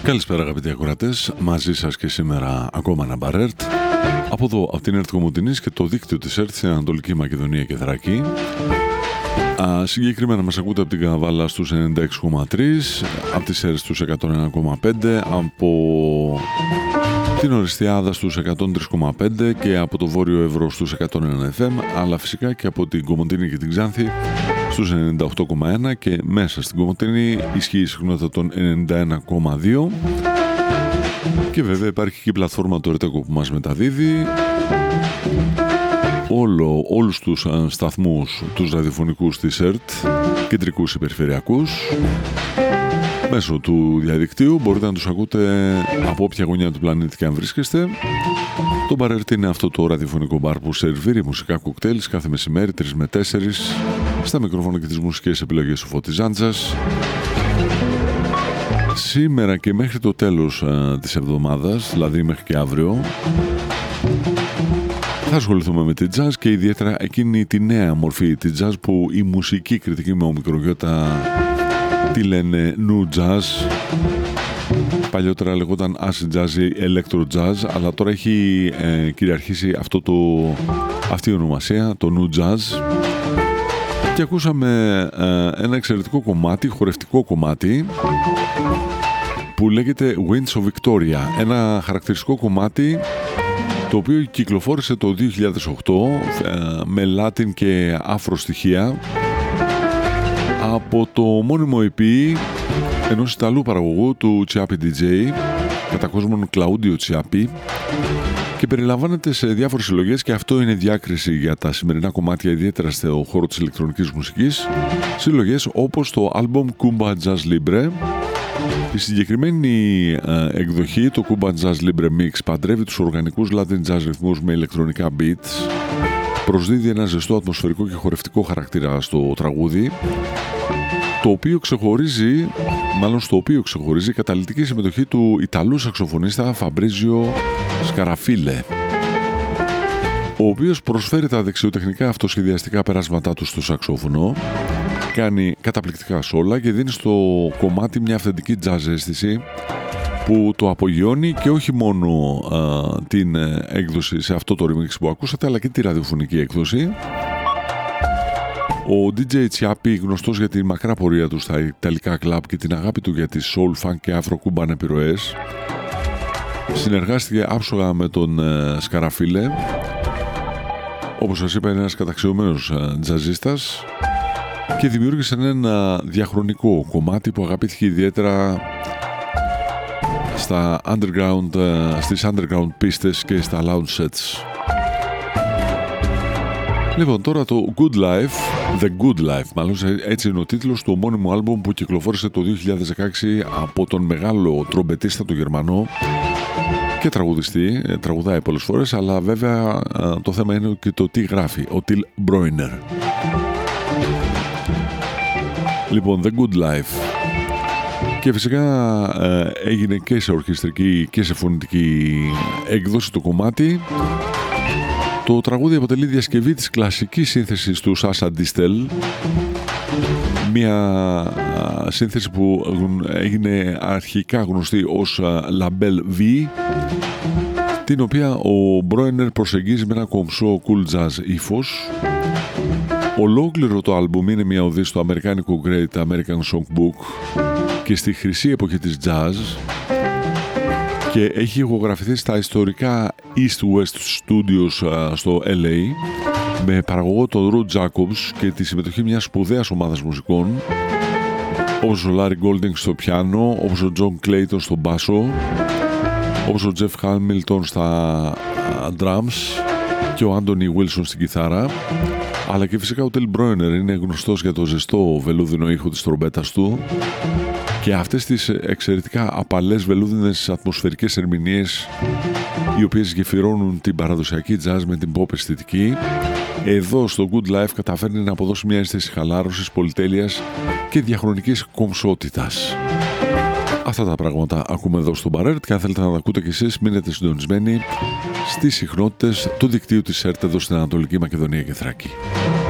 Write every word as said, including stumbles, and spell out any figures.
Καλησπέρα αγαπητοί ακροατές, μαζί σας και σήμερα ακόμα ένα μπαρέρτ από εδώ, από την ΕΡΤ Κομοτηνής και το δίκτυο της ΕΡΤ στην Ανατολική Μακεδονία και Θράκη. Α, συγκεκριμένα μας ακούτε από την Καβάλα στους ενενήντα έξι κόμμα τρία, από τις ΕΡΤ στους εκατόν ένα κόμμα πέντε, από την Οριστιάδα στους εκατόν τρία κόμμα πέντε και από το Βόρειο Ευρώ στους εκατόν ένα εφ εμ, αλλά φυσικά και από την Κομοτηνή και την Ξάνθη στους ενενήντα οκτώ κόμμα ένα και μέσα στην Κομοτηνή ισχύει η συχνότητα των ενενήντα ένα κόμμα δύο και βέβαια υπάρχει και η πλατφόρμα του Ερτέκο που μας μεταδίδει όλο, όλους τους σταθμούς τους ραδιοφωνικούς της ΕΡΤ, κεντρικούς υπερφερειακούς, μέσω του διαδικτύου. Μπορείτε να τους ακούτε από όποια γωνιά του πλανήτη και αν βρίσκεστε. Το μπαρέρτ είναι αυτό το ραδιοφωνικό μπαρ που σερβίρει μουσικά κοκτέιλ κάθε μεσημέρι τρεις με τέσσερις, στα μικρόφωνα και τις μουσικές επιλογές του Φώτης Ζάντζας. Σήμερα και μέχρι το τέλος α, της εβδομάδας, δηλαδή μέχρι και αύριο, θα ασχοληθούμε με τη jazz και ιδιαίτερα εκείνη τη νέα μορφή τη jazz που η μουσική κριτική με ομικρογιώτα τη λένε new jazz. Παλιότερα λεγόταν acid jazz ή electro jazz, αλλά τώρα έχει ε, κυριαρχήσει αυτό το, αυτή η ονομασία, το new jazz. Και ακούσαμε ε, ένα εξαιρετικό κομμάτι, χορευτικό κομμάτι, που λέγεται Winds of Victoria. Ένα χαρακτηριστικό κομμάτι το οποίο κυκλοφόρησε το δύο χιλιάδες οκτώ ε, με Latin και Afro στοιχεία από το μόνιμο ι πι ενός Ιταλού παραγωγού του Ciappi ντι τζέι, κατά κόσμον Claudio Ciappi, και περιλαμβάνεται σε διάφορες συλλογές, και αυτό είναι διάκριση για τα σημερινά κομμάτια, ιδιαίτερα στο χώρο της ηλεκτρονικής μουσικής, συλλογές όπως το album Cuba Jazz Libre. Η συγκεκριμένη ε, εκδοχή, το Cuba Jazz Libre Mix, παντρεύει τους οργανικούς Latin jazz ρυθμούς με ηλεκτρονικά beats, προσδίδει ένα ζεστό ατμοσφαιρικό και χορευτικό χαρακτήρα στο τραγούδι, το οποίο ξεχωρίζει, μάλλον στο οποίο ξεχωρίζει η καταλυτική συμμετοχή του Ιταλού σαξοφωνίστα Φαμπρίζιο Σκαραφίλε, ο οποίος προσφέρει τα δεξιοτεχνικά αυτοσχεδιαστικά περάσματά του στο σαξόφωνο, κάνει καταπληκτικά σόλα και δίνει στο κομμάτι μια αυθεντική jazz αίσθηση που το απογειώνει, και όχι μόνο α, την ε, έκδοση σε αυτό το remix που ακούσατε, αλλά και τη ραδιοφωνική έκδοση. Ο ντι τζέι Ciappi, γνωστός για τη μακρά πορεία του στα ιταλικά κλαμπ και την αγάπη του για τις soul, funk και afro-cuban επιρροές, συνεργάστηκε άψογα με τον ε, Σκαραφίλε. Όπως σας είπα, είναι ένας καταξιωμένος ε, τζαζίστας, και δημιούργησε ένα διαχρονικό κομμάτι που αγαπήθηκε ιδιαίτερα στα underground, στις underground πίστες και στα lounge sets. Λοιπόν, τώρα το Good Life, The Good Life, μάλλον έτσι είναι ο τίτλος του ομώνυμου άλμπουμ που κυκλοφόρησε το δύο χιλιάδες δεκαέξι από τον μεγάλο τρομπετίστα του Γερμανό και τραγουδιστή, τραγουδάει πολλές φορές, αλλά βέβαια το θέμα είναι και το τι γράφει, ο Till Breuer. Λοιπόν, The Good Life. Και φυσικά ε, έγινε και σε ορχιστρική και σε φωνητική έκδοση το κομμάτι. Το τραγούδι αποτελεί διασκευή της κλασικής σύνθεσης του Sasha Distel, μια α, σύνθεση που έγινε αρχικά γνωστή ως α, La Belle Vie, την οποία ο Breuer προσεγγίζει με ένα κομψό cool jazz ύφος. Ολόκληρο το άλμπουμ είναι μια οδή στο αμερικάνικο Great American Songbook και στη χρυσή εποχή της jazz, και έχει ηχογραφηθεί στα ιστορικά East West Studios στο ελ έι με παραγωγό τον Ru Jacobs και τη συμμετοχή μιας σπουδαίας ομάδας μουσικών, όπως ο Larry Golding στο πιάνο, όπως ο John Clayton στο μπάσο, όπως ο Jeff Hamilton στα drums και ο Anthony Wilson στην κιθάρα. Αλλά και φυσικά ο Till Breuer είναι γνωστός για το ζεστό βελούδινο ήχο της τρομπέτας του και αυτές τις εξαιρετικά απαλές βελούδινες ατμοσφαιρικές ερμηνείες, οι οποίες γεφυρώνουν την παραδοσιακή jazz με την pop αισθητική. Εδώ στο Good Life καταφέρνει να αποδώσει μια αίσθηση χαλάρωσης, πολυτέλειας και διαχρονικής κομψότητας. Αυτά τα πράγματα ακούμε εδώ στο Μπαρέρτ, και αν θέλετε να τα ακούτε κι εσείς, μείνετε συντονισμένοι στις συχνότητες του δικτύου της ΕΡΤ εδώ στην Ανατολική Μακεδονία και Θράκη.